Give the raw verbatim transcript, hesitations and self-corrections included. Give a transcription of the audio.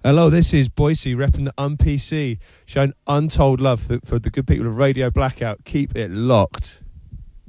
Hello, this is Boise repping the Un P C, showing untold love for, for the good people of Radio Blackout. Keep it locked.